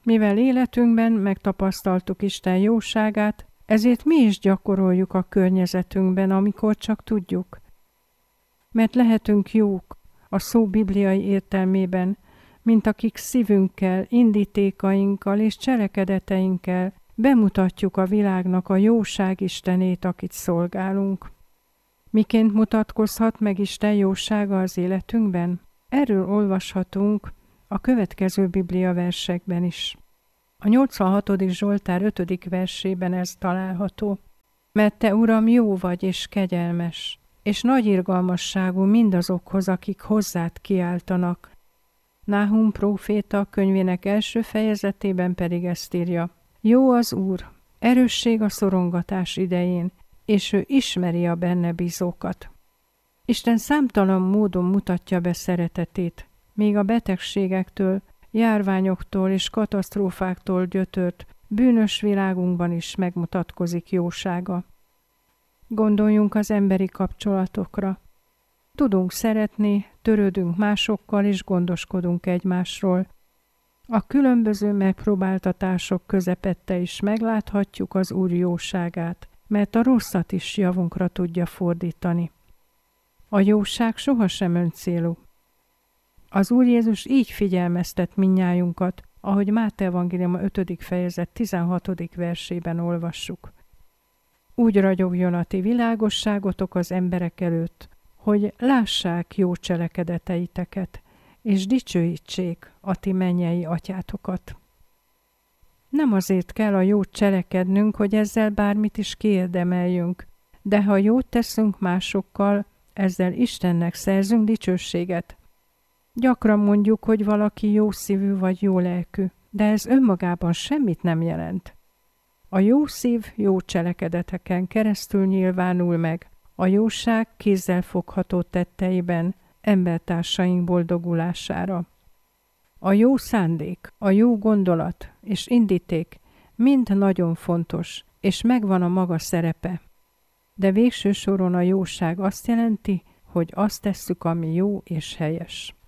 Mivel életünkben megtapasztaltuk Isten jóságát, ezért mi is gyakoroljuk a környezetünkben, amikor csak tudjuk. Mert lehetünk jók a szó bibliai értelmében, mint akik szívünkkel, indítékainkkal és cselekedeteinkkel bemutatjuk a világnak a jóság Istenét, akit szolgálunk. Miként mutatkozhat meg Isten jósága az életünkben? Erről olvashatunk a következő Biblia versekben is. A 86. Zsoltár 5. versében ez található. Mert te, Uram, jó vagy és kegyelmes, és nagy irgalmasságú mindazokhoz, akik hozzád kiáltanak. Náhum próféta könyvének első fejezetében pedig ezt írja. Jó az Úr, erősség a szorongatás idején, és ő ismeri a benne bízókat. Isten számtalan módon mutatja be szeretetét, még a betegségektől, járványoktól és katasztrófáktól gyötört bűnös világunkban is megmutatkozik jósága. Gondoljunk az emberi kapcsolatokra. Tudunk szeretni, törődünk másokkal és gondoskodunk egymásról. A különböző megpróbáltatások közepette is megláthatjuk az Úr jóságát, mert a rosszat is javunkra tudja fordítani. A jóság sohasem öncélú. Az Úr Jézus így figyelmeztet mindnyájunkat, ahogy Máté evangéliuma 5. fejezet 16. versében olvassuk. Úgy ragyogjon a ti világosságotok az emberek előtt, hogy lássák jó cselekedeteiteket, és dicsőítsék a ti mennyei atyátokat. Nem azért kell a jót cselekednünk, hogy ezzel bármit is kiérdemeljünk, de ha jót teszünk másokkal, ezzel Istennek szerzünk dicsőséget. Gyakran mondjuk, hogy valaki jó szívű vagy jó lelkű, de ez önmagában semmit nem jelent. A jó szív jó cselekedeteken keresztül nyilvánul meg, a jóság kézzelfogható tetteiben, embertársaink boldogulására. A jó szándék, a jó gondolat és indíték mind nagyon fontos, és megvan a maga szerepe. De végső soron a jóság azt jelenti, hogy azt tesszük, ami jó és helyes.